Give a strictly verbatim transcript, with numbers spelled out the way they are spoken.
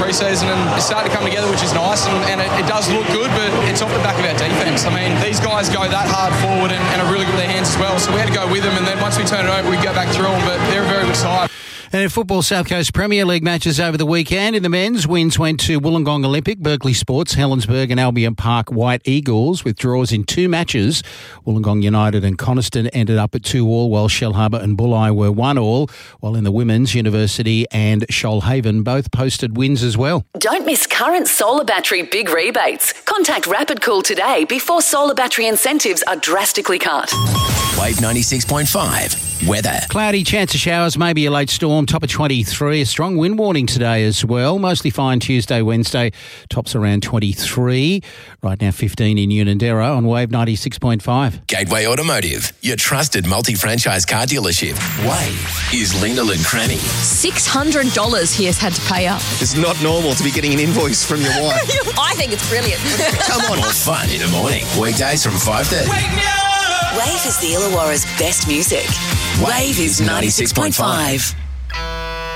pre-season, and it's starting to come together, which is nice, and, and it, it does look good, but it's off the back of our defence. I mean, these guys go that hard forward and, and are really good with their hands as well, so we had to go with them, and then once we turn it over, we go back through them, but they're a very good side. And in football, South Coast Premier League matches over the weekend. In the men's, wins went to Wollongong Olympic, Berkeley Sports, Helensburgh and Albion Park White Eagles with draws in two matches. Wollongong United and Coniston ended up at two all, while Shellharbour and Bulli were one all. While in the women's, University and Shoalhaven both posted wins as well. Don't miss current solar battery big rebates. Contact Rapid Cool today before solar battery incentives are drastically cut. Wave ninety-six point five. Weather. Cloudy, chance of showers, maybe a late storm, top of twenty-three. A strong wind warning today as well. Mostly fine Tuesday, Wednesday, tops around twenty-three. Right now fifteen in Unanderra on Wave ninety-six point five. Gateway Automotive, your trusted multi-franchise car dealership. Wave is Linderland Cranny. six hundred dollars he has had to pay up. It's not normal to be getting an invoice from your wife. I think it's brilliant. Come on. More fun in the morning. Weekdays from five thirty. Wave is the Illawarra's best music. Wave is ninety-six point five.